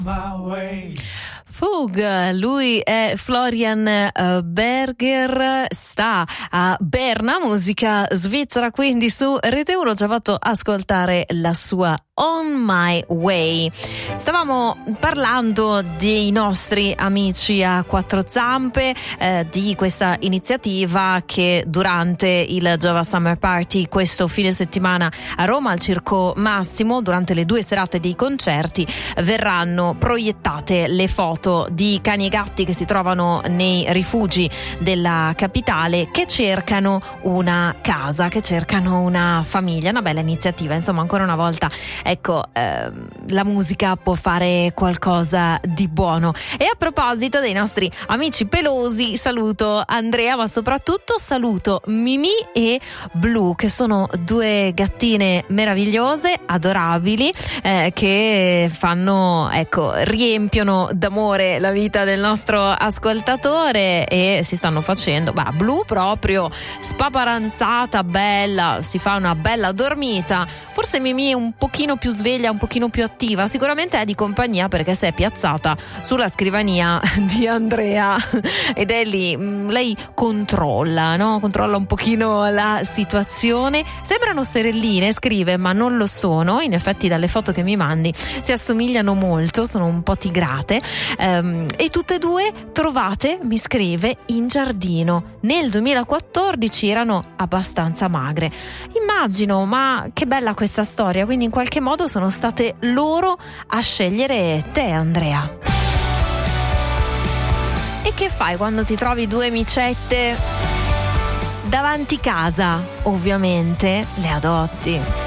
Fug, lui è Florian Berger, sta a Berna, musica svizzera, quindi su Rete 1 ci ha fatto ascoltare la sua On My Way. Stavamo parlando dei nostri amici a quattro zampe, di questa iniziativa che durante il Jova Summer Party questo fine settimana a Roma al Circo Massimo, durante le 2 serate dei concerti, verranno proiettate le foto di cani e gatti che si trovano nei rifugi della capitale, che cercano una casa, che cercano una famiglia. Una bella iniziativa, insomma, ancora una volta, ecco, la musica può fare qualcosa di buono. E a proposito dei nostri amici pelosi, saluto Andrea, ma soprattutto saluto Mimì e Blu, che sono 2 gattine meravigliose, adorabili, che fanno, ecco, riempiono d'amore la vita del nostro ascoltatore e si stanno facendo, Blu proprio spaparanzata, bella, si fa una bella dormita. Forse Mimì è un pochino più sveglia, un pochino più attiva, sicuramente è di compagnia perché si è piazzata sulla scrivania di Andrea ed è lì, lei controlla, no? Controlla un pochino la situazione. Sembrano sorelline, scrive, ma non lo sono. In effetti dalle foto che mi mandi si assomigliano molto, sono un po' tigrate, e tutte e 2 trovate, mi scrive, in giardino. Nel 2014 erano abbastanza magre. Immagino, ma che bella questa storia, quindi in qualche modo sono state loro a scegliere te, Andrea. E che fai quando ti trovi 2 amicette davanti casa? Ovviamente le adotti.